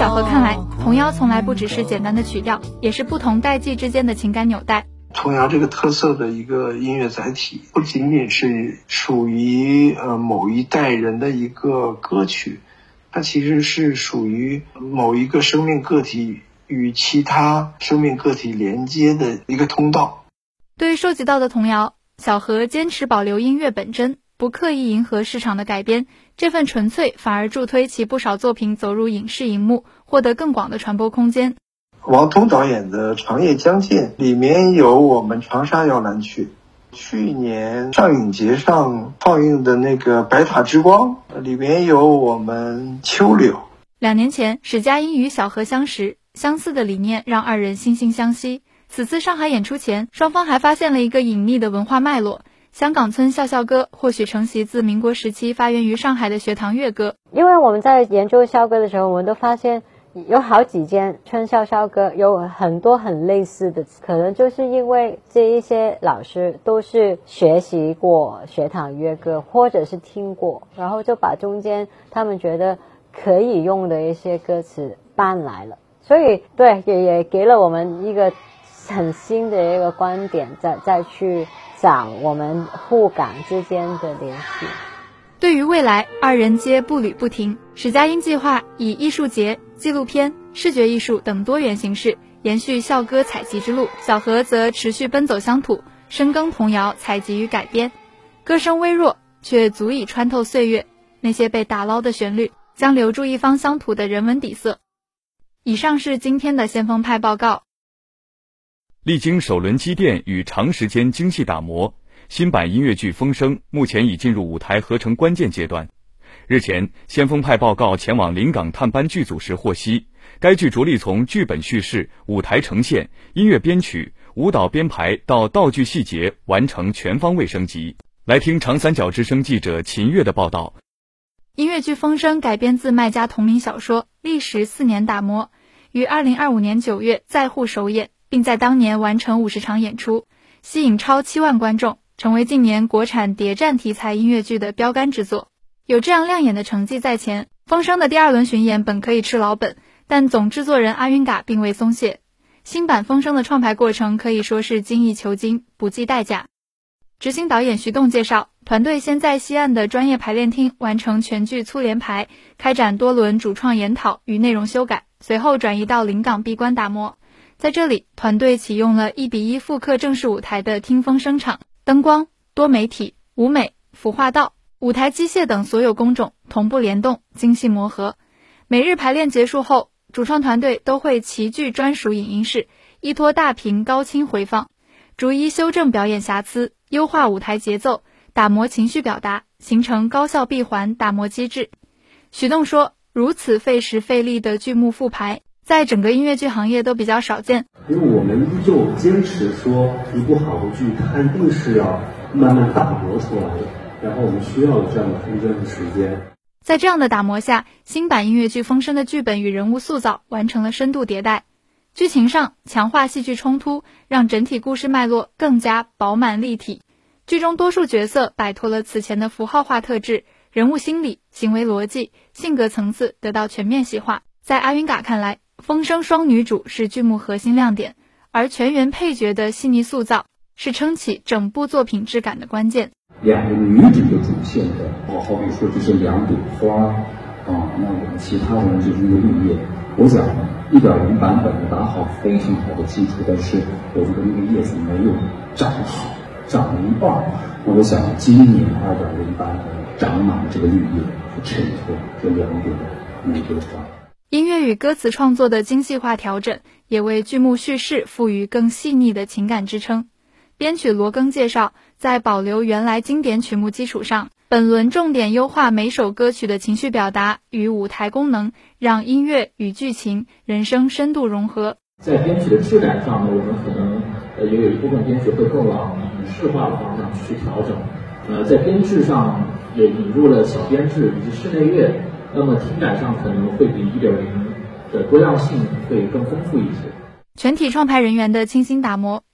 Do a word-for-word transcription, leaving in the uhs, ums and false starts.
小何看来，童谣从来不只是简单的曲调，也是不同代际之间的情感纽带。 童谣这个特色的一个音乐载体，不仅仅是属于呃某一代人的一个歌曲，它其实是属于某一个生命个体与其他生命个体连接的一个通道。 对于收集到的童谣，小何坚持保留音乐本真，不刻意迎合市场的改编，这份纯粹反而助推其不少作品走入影视荧幕，获得更广的传播空间。 王通导演的《长夜将近》里面有我们长沙摇篮曲，去年上影节上放映的那个《白塔之光》里面有我们秋柳。 两年前，史佳英与小何相识，相似的理念让二人惺惺相惜。此次上海演出前，双方还发现了一个隐秘的文化脉络。香港村笑笑歌或许承袭自民国时期发源于上海的学堂乐歌。 因为我们在研究校歌的时候，我们都发现有好几间村笑笑歌有很多很类似的，可能就是因为这一些老师都是学习过学堂乐歌，或者是听过，然后就把中间他们觉得可以用的一些歌词搬来了，所以对也也给了我们一个很新的一个观点，再再去讲我们互感之间的联系。 对于未来，二人皆步履不停。史佳英计划以艺术节、纪录片、视觉艺术等多元形式延续校歌采集之路，小何则持续奔走乡土，深耕童谣采集与改编。歌声微弱，却足以穿透岁月，那些被打捞的旋律将留住一方乡土的人文底色。以上是今天的先锋派报告。 历经首轮积淀与长时间精细打磨，新版音乐剧《风声》目前已进入舞台合成关键阶段。日前，先锋派报告前往临港探班剧组时获悉，该剧着力从剧本叙事、舞台呈现、音乐编曲、舞蹈编排到道具细节，完成全方位升级。来听长三角之声记者秦月的报道。 音乐剧《风声》改编自麦家同名小说，历时四年打磨，于二零二五年九月在沪首演，并在当年完成五十场演出，吸引超七万观众，成为近年国产谍战题材音乐剧的标杆之作。有这样亮眼的成绩在前，《风声》的第二轮巡演本可以吃老本，但总制作人阿云嘎并未松懈。新版《风声》的创排过程可以说是精益求精，不计代价。执行导演徐栋介绍，团队先在西岸的专业排练厅完成全剧粗连排，开展多轮主创研讨与内容修改，随后转移到临港闭关打磨。在这里，团队启用了一比一复刻正式舞台的听风声场，灯光、多媒体、舞美、服化道、舞台机械等所有工种同步联动，精细磨合。每日排练结束后，主创团队都会齐聚专属影音室，依托大屏高清回放，逐一修正表演瑕疵，优化舞台节奏，打磨情绪表达，形成高效闭环打磨机制。许栋说，如此费时费力的剧目复排，在整个音乐剧行业都比较少见。 因为我们依旧坚持说，一部好的剧它一定是要慢慢打磨出来的，然后我们需要有这样的空间和时间。 在这样的打磨下，新版音乐剧《风声》的剧本与人物塑造完成了深度迭代。剧情上强化戏剧冲突，让整体故事脉络更加饱满立体。剧中多数角色摆脱了此前的符号化特质，人物心理、行为逻辑、性格层次得到全面细化。在阿云嘎看来，风声双女主是剧目核心亮点，而全员配角的细腻塑造是撑起整部作品质感的关键。 两个女主的主线的，我好比说就是两朵花啊，那我们其他人就是一个绿叶。我想一点零版本打好非常好的基础，但是我觉得那个叶子没有长好，长了一半。那我想今年二点零版本长满了这个绿叶，衬托这两朵玫瑰花。 音乐与歌词创作的精细化调整，也为剧目叙事赋予更细腻的情感支撑。编曲罗庚介绍，在保留原来经典曲目基础上，本轮重点优化每首歌曲的情绪表达与舞台功能，让音乐与剧情、人声深度融合。 在编曲的质感上呢，我们可能呃也有一部分编曲会更往影视化的方向去调整。呃，在编制上也引入了小编制以及室内乐，那么听感上可能会比 一点零 的多样性会更丰富一些。 全体创排人员的倾心打磨，